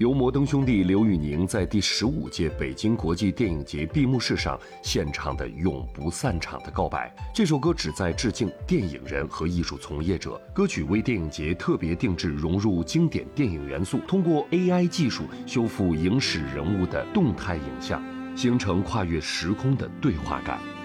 由摩登兄弟刘宇宁在第15届北京国际电影节闭幕式上献唱的永不散场的告白。这首歌旨在致敬电影人和艺术从业者，歌曲为电影节特别定制融入经典电影元素，通过 AI 技术修复影史人物的动态影像，形成跨越时空的对话感。